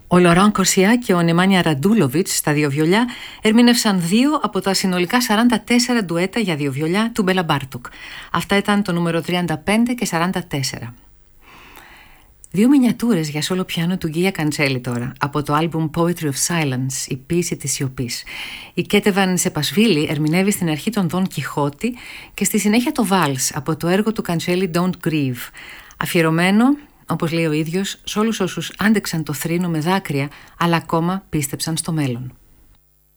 Ο Λοράν Κορσιά και ο Νεμάνια Ραντούλοβιτς στα δύο βιολιά ερμήνευσαν 2 από τα συνολικά 44 ντουέτα για δύο βιολιά του Μπέλα Μπάρτοκ. Αυτά ήταν το νούμερο 35 και 44. Δύο μινιατούρες για σόλο πιάνο του Γκία Καντσέλη τώρα, από το άλμπουμ Poetry of Silence, η ποίηση της σιωπής. Η Κέτεβαν Σεπασβίλη ερμηνεύει στην αρχή τον Δον Κιχώτη και στη συνέχεια το Βάλς από το έργο του Καντσέλη Don't Grieve, αφιερωμένο, όπως λέει ο ίδιος, σε όλους όσους άντεξαν το θρήνο με δάκρυα, αλλά ακόμα πίστεψαν στο μέλλον.